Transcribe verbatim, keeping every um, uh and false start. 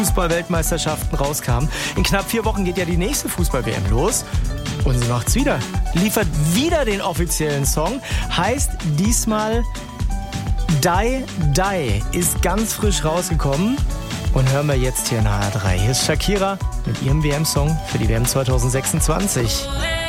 Fußball-Weltmeisterschaften rauskamen. In knapp vier Wochen geht ja die nächste Fußball-W M los. Und sie macht's wieder. Liefert wieder den offiziellen Song. Heißt diesmal Die Die. Ist ganz frisch rausgekommen. Und hören wir jetzt hier in H R drei. Hier ist Shakira mit ihrem W M-Song für die W M zwanzig sechsundzwanzig.